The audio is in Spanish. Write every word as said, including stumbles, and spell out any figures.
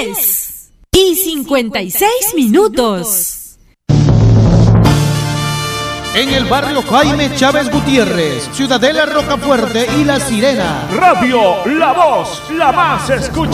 diez y cincuenta y seis minutos. En el barrio Jaime Chávez Gutiérrez, Ciudadela Rocafuerte y La Sirena. Radio La Voz, la más escuchada.